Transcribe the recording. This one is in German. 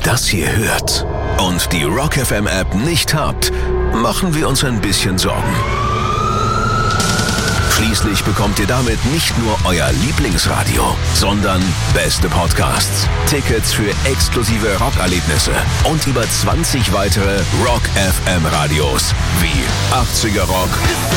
das hier hört und die Rock FM App nicht habt, machen wir uns ein bisschen Sorgen. Schließlich bekommt ihr damit nicht nur euer Lieblingsradio, sondern beste Podcasts, Tickets für exklusive Rockerlebnisse und über 20 weitere Rock FM Radios wie 80er Rock,